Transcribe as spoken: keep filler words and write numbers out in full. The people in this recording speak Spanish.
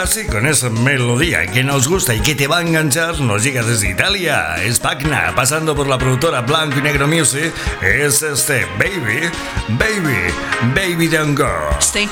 Así, con esa melodía que nos gusta y que te va a enganchar, nos llega desde Italia. Es Pagna, pasando por la productora Blanco y Negro Music. Es este Baby, Baby, Baby Don't Go. Stay